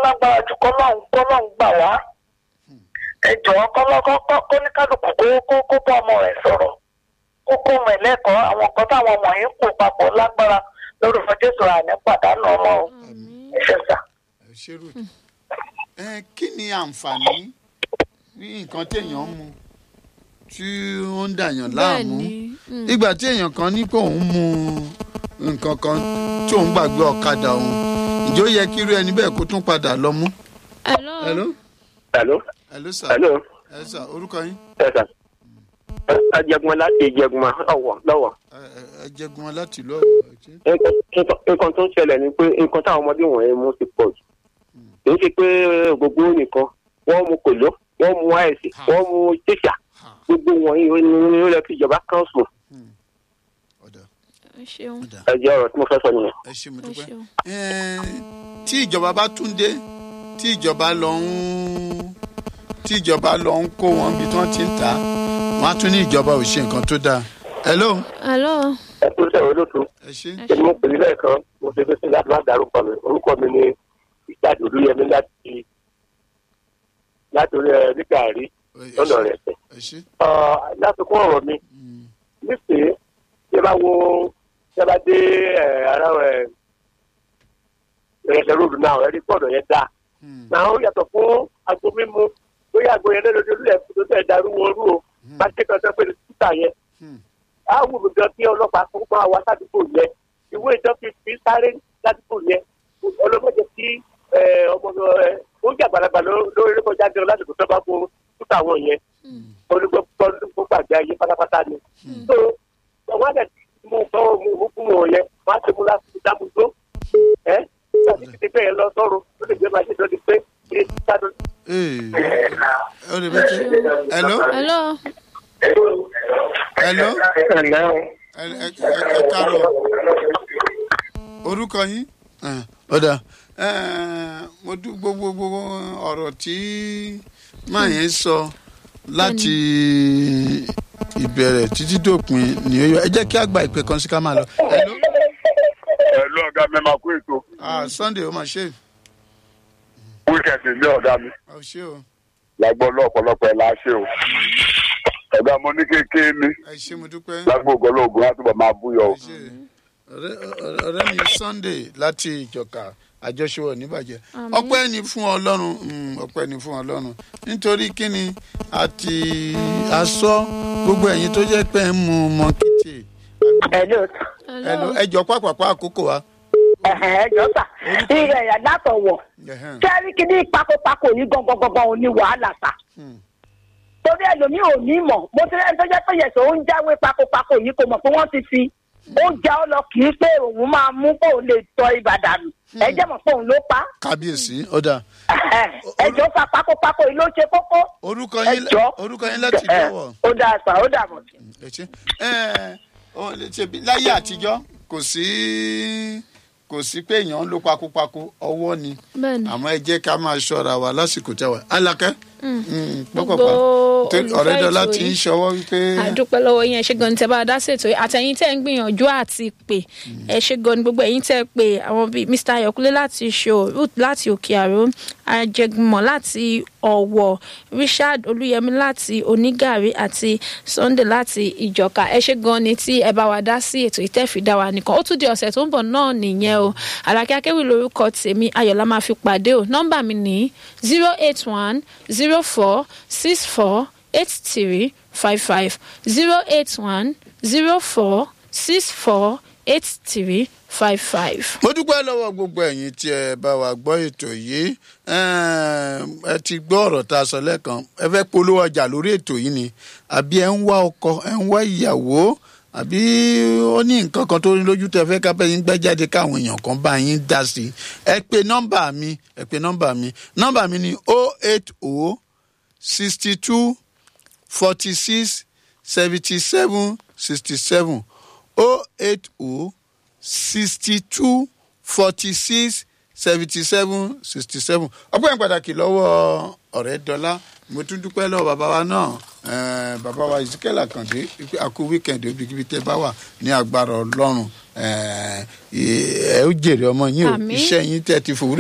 lágbára jù kọ́lọ́hún gbà wá. Ẹ jọ̀ọ́ kó ní kálukú kó bá ọmọ rẹ̀ sọ̀rọ̀. Kó kó ọmọ ẹ̀ lẹ́kọ̀ọ́ àwọn nǹkan táwọn ọmọ yìí ń pò papọ̀ lágbára lórúkọ Jésù àní pàdánù ọmọ o. Ẹ ṣé sà. Kí ni àǹfààní ní nǹkan téèyàn mu tí ó ń dàyàn láàmú nígbà tí èèyàn kan ní kó òun mu nǹkan kan tí òun gbàgbé ọ̀kadà òun ǹjẹ́ ó yẹ kí irú ẹni bẹ́ẹ̀ kó tún padà lọ mú. Hello sir. Ẹ sà orúkọ yín. Ẹ sà. Ajẹgun láti Ìjẹ̀gùn lọ́wọ́. Ajẹgun láti lọ́wọ́. Nǹkan tó ń ṣẹlẹ̀ ni pé nǹkan táwọn ọmọdé wọ̀nyẹn mú ti pọ̀ jù. Kì í ṣe pé gbogbo nìkan wọ́n mu kòló wọ́n mu àìsí wọ́n mu tíṣà gbogbo wọ̀nyí ni ó yẹ kí ìjọba káńsù. Ẹ jẹ́ ọ̀rọ̀ tí mo fẹ́ sọ nìyẹn. Ẹ ṣé mo dúpẹ́. Tí ìjọba bá tún dé tí ìjọba lọ ń kó wọn bí tí wọ́n ti ń tà wọ́n á tún ní ìjọba ò ṣe nǹkan tó dáa. Hello. Ẹ kú sẹ́wọ̀n olóòtú. Ẹ ṣé. Èmi mo pè ní lẹ́ẹ̀kan mo ṣe fẹ́ sí láti má dárúkọ mi orúkọ mi ni ìjáde Olúyẹmí láti orí nígbà rí lọ́nà rẹ̀ tẹ̀. Lásìkò ọ̀rọ̀ mi nísìnyí tí ẹ bá dé ara ìrẹsẹ̀ ròdù náà ẹ rí pọ̀dọ̀ yẹn dáa. Náà ó yàtọ̀ fún agbo mímu bóyá agbo yẹn lẹ́nu lórí ẹ̀ tó tẹ̀ darú wọn rú o bá ké kan sẹ́pẹ́ ní títà yẹn. Á wù mí gan kí ọlọ́pàá fún máa wá sádùúgbò yẹn ìwé ìjọ fi sáré sádùúgbò yẹn ọlọ́mọdé kí ọmọ oúnjẹ àgbàlagbà lórí rékọjá gan lásìkò tó bá kó títà wọn yẹn olùgbò gbàgbé ayé pátápátá ni. So àwọn àgbẹ̀ tí mo fún wọn yẹn wọ́n á ti mú láti dábùdó láti fi bẹ́ẹ̀ lọ sọ́run ó lè gbé máa ṣe lọ́dún pé kí ẹ ti sáré. Hello. Ẹ káàárọ̀. Orúkọ yín? Ọ̀dà. Mo dún gbogbo ọ̀rọ̀ tí máa yẹn sọ láti ìbẹ̀rẹ̀ títí dópin ni ó yọ. Ẹ jẹ́ kí a gba ìpè kan sí ká máa lọ. Hello ọ̀gá mi máa kú ètò. Sunday ó máa ṣe. Wíkẹ̀ndì ní ọ̀gá mi. Ó ṣe o. Lágbó ọ̀pọ̀lọpọ̀ ẹ̀ la ṣe o. Ọ̀gá mo ní kékeré ní. Ẹ ṣé mo dúpẹ́. Lágbó ògbólógún láti bọ̀ máa búyọ o. Ọ̀rẹ́ mi Sunday láti Ìjọ̀ká àjọṣewọ̀ níbàjẹ́. Ọpẹ́ ni fún Ọlọ́run nítorí kíni àti aṣọ gbogbo ẹ̀yin tó jẹ́ pé ń mu mọ́kìtì. Ẹ jọ pàpàpà àkókò wa. Ẹ jọ sà ìrẹ̀ yà látọ̀wọ̀ kẹ́rí kíní pakopako yìí gangan ò ní wàhálà sà. Torí ẹlòmíì ò ní mọ̀ mo ti rẹ́ni tó jẹ́ pé yẹ̀sọ̀ ó ń jáwé pakopako yìí kò mọ̀ pé wọ́n ti fi ó já ọ lọ kì í pé òun máa mú kó o lè tọ́ Ìbàdàn ẹ jẹ́ mọ̀ pé òun ló pa. Kábíyèsí ọ̀dà. Ẹ jọ sà pakopako yìí ló ṣe kókó. Orúkọ yín láti lọ́wọ́. Ó dáa sà ó dà mọ̀. Láyé àtijọ́ kò sí pé èèyàn ń lo pakopako ọwọ́ ni àmọ́ ẹ jẹ́ ká máa ṣọ́ra wa lásìkò tẹ́wà. Alákẹ́ pọ́pọ́pọ́ ọ̀rẹ́ dọ́là ti ń ṣọwọ́ wípé. àdúpẹ́ lọ́wọ́ yín ẹ ṣé gan ni tẹ́ bá dá ṣètò àtẹ̀yìn tẹ́ ń gbìyànjú àti pè ẹ ṣé gan ni gbogbo ẹ̀yin tẹ́ pè àwọn bíi Mr. Ayọ̀kúnlé láti ṣò Ruth láti Òkè Àró Ajẹgúnmọ̀ láti Ọ̀wọ̀ Richard Olúyẹmí láti Onígàrí àti Sunday láti Ìjọ̀ká ẹ ṣé gan ni tí ẹ bá wa dá sí ètò ìtẹ́fìdá wa nìkan ó tún di ọ̀sẹ̀ tó ń bọ̀ náà nìyẹn o Àlàkẹ́ Akéwì lórúkọ tèmi Ayọ̀lá máa fi pàdé o nọ́mbà mi ní 08104648355 08104648355. mo dúpẹ́ lọ́wọ́ gbogbo ẹ̀yin tí ẹ bá wa gbọ́ ètò yìí ẹ ti gbọ́ ọ̀rọ̀ tá a sọ lẹ́ẹ̀kan ẹ fẹ́ polówó ọjà lórí ètò yìí ni àbí ẹ ń wá ọkọ ẹ ń wá ìyàwó àbí ó ní nǹkan kan tó ní lójú tẹ́ fẹ́ kápẹ́ yín gbé jáde káwọn èèyàn kan bá yín dá sí ẹ pè nọ́mbà mi ní 080 62 46 77 67 080 62 46 77 67. ọpẹ́ yẹn pàtàkì lọ́wọ́ ọ̀rẹ́ dọ́là mo tún dúpẹ́ lọ́wọ́ bàbá wa náà bàbá wa Ezekiel Akande àkú wíkẹ̀ndì obìkíbi tẹ́ bá wà ní agbára Ọlọ́run ẹ ó jèrè ọmọ yín o iṣẹ́ yín tẹ́ ti fòwúrọ̀.